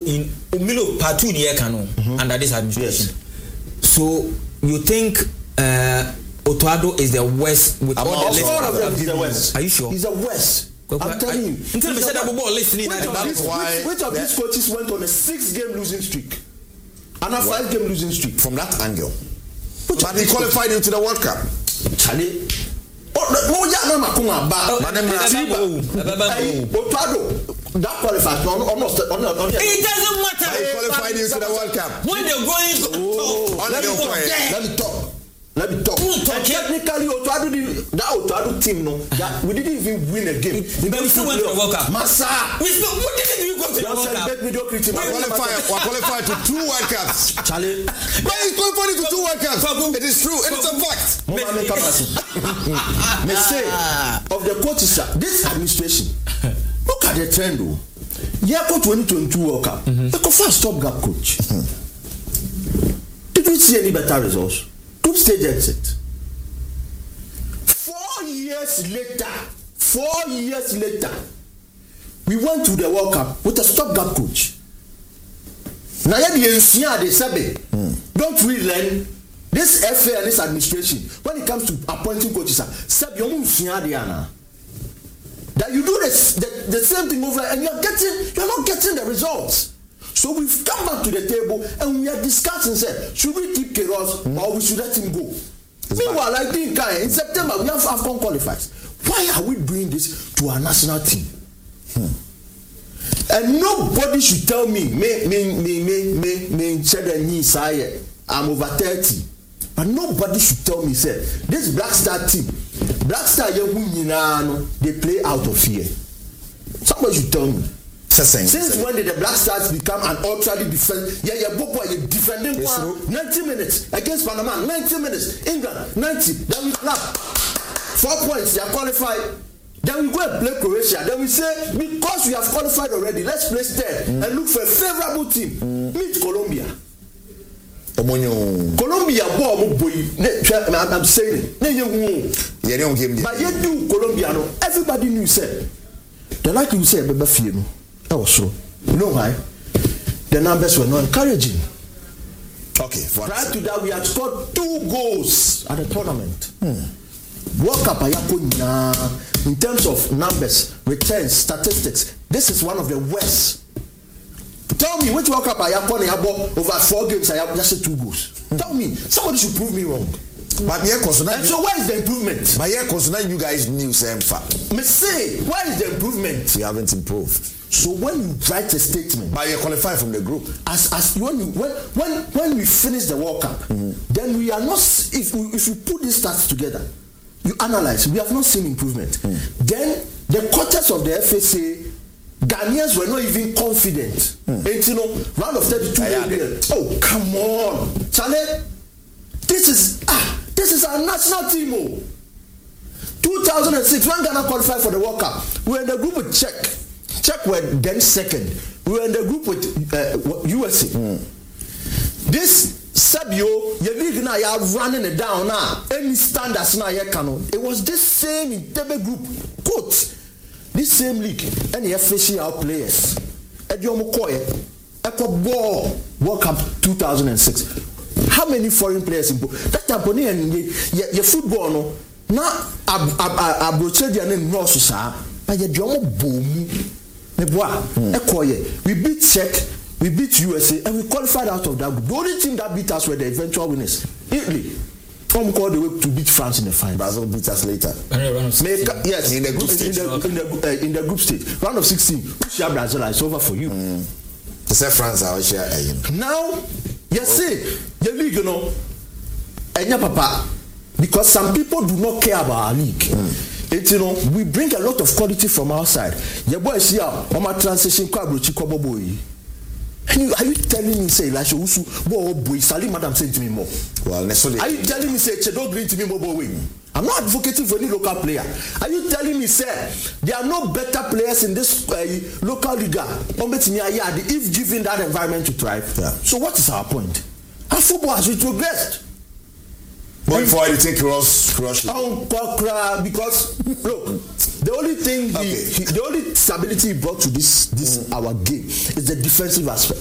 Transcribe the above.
in Milo part 2 year canon under this administration. Yes. So you think Otto Addo is the worst with all the of them is the worst. Are you sure? He's the worst. I'm telling you. Until we said that football listening, which of these coaches went on a 6-game losing streak and a 5-game losing streak? From that angle. But he qualified into the World Cup. Charlie. No, yeah, no, that qualifies almost. It doesn't matter. He qualified into the World Cup. When they're going let me talk. Technically, Otto team, no, we didn't even win a game. But we still went to the World Cup. Massa. What didn't we go to the World Cup? Mediocrity. We qualified to 2 World Cups. Charlie. But he's qualified to 2 World Cups. It is true. It is a fact. Me say of the coaches, this administration. Look at the trend, though. Yeah, coach 2022 World Cup. They go for a stopgap coach. Did we see any better results? Group stage exit. 4 years later, we went to the World Cup with a stopgap coach. Now, they said, don't we learn this FA and this administration when it comes to appointing coaches? That you do the same thing over and you're not getting the results. So we've come back to the table and we are discussing, say, should we keep Queiroz or we should let him go? Meanwhile, I think in September we have AFCON qualifiers. Why are we doing this to our national team? And nobody should tell me, I'm over 30. But nobody should tell me, say, this Black Star team, they play out of fear. Somebody should tell me. Since when did the Black Stars become an ultra defense? You defending 90 minutes against Panama, 90 minutes, England, 90, then we clap. 4 points, they are qualified. Then we go and play Croatia. Then we say, because we have qualified already, let's place third and look for a favorable team. Meet Colombia. Colombia, I'm saying it. But you do Colombia, everybody knew, said, the like you said, Baba Fieno. That was so. You know why? The numbers were not encouraging. Okay. Prior to that, we had scored 2 goals at the tournament. World Cup in terms of numbers, returns, statistics, this is one of the worst. Tell me which World Cup over 4 games I have just 2 goals. Tell me, somebody should prove me wrong. But and so where is the improvement? But you guys knew same fact. Me say, where is the improvement? We haven't improved. So when you write a statement, but you qualify from the group. As when we finish the World Cup, then we are not. If you put these stats together, you analyze. We have not seen improvement. Then the quarters of the FA say Ghanaians were not even confident. And round of 32. Oh come on, Charlie. This is our national team. 2006, when Ghana qualified for the World Cup, we were in the group with Czech. Czech were then second. We were in the group with USA. This Sabio, your league now, you are running it down now. Any standards now, you can. It was this same Tebe group. Quote, this same league, and you have fishing out players. Ediomo Koye, Echo Ball, World Cup 2006. How many foreign players in that time? Your football, no. Now, Abroche the name Rosso, sir. But your Jomo boom. We beat Czech, we beat USA, and we qualified out of that group. The only team that beat us were the eventual winners. Italy. Come called the way to beat France in the final. Brazil beat us later. Yes, in the group stage. In the group stage. Round of 16. Share Brazil, it's over for you. To say France, I will share. Now, you see, the league, and your papa, because some people do not care about our league. We bring a lot of quality from outside. Your boys here, on my transition, are you telling me, say, like, boy, Salim, madam, say to me more? Well, are you telling me, say, Chedo Green to me more? I'm not advocating for any local player. Are you telling me, sir, there are no better players in this local league if given that environment to thrive? Yeah. So what is our point? Our football has retrogressed. But before you think Cross, because look, the only thing, the only stability he brought to this our game is the defensive aspect.